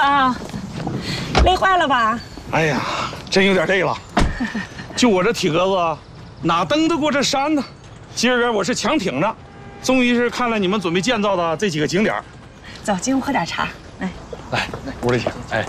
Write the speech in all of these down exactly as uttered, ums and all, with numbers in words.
啊，累坏了吧？ 哎呀，真有点累了。就我这体格子，哪登得过这山呢？今儿我是强挺着，终于是看了你们准备建造的这几个景点。 走，进屋喝点茶。来， 来，屋里请。哎，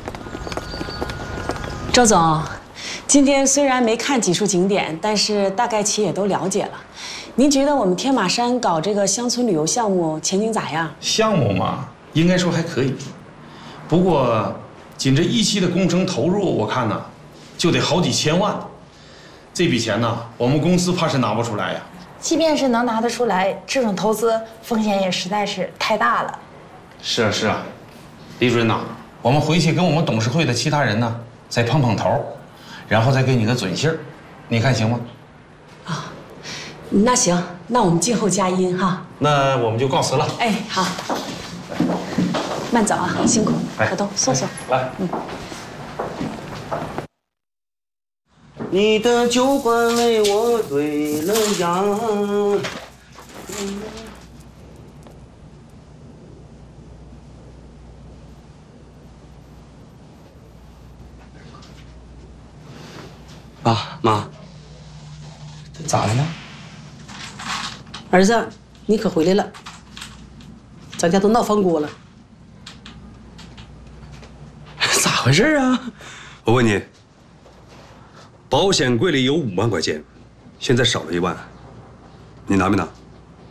周总，今天虽然没看几处景点，但是大概其也都了解了。您觉得我们天马山搞这个乡村旅游项目前景咋样？ 项目嘛，应该说还可以。不过，仅这一期的工程投入，我看呢，就得好几千万。这笔钱呢，我们公司怕是拿不出来呀。 即便是能拿得出来，这种投资风险也实在是太大了。 是啊，是啊，李主任呐，我们回去跟我们董事会的其他人呢，再碰碰头，然后再给你个准信儿，你看行吗？ 啊，那行，那我们静候佳音哈。 那我们就告辞了。 哎，好，慢走啊，辛苦。 哎小东，送送。 来， 嗯。 你的酒馆为我对了羊。爸妈，这咋的了？ 儿子，你可回来了，咱家都闹翻锅了。 咋回事啊？我问你，保险柜里有五万块钱，现在少了一万，你拿没拿？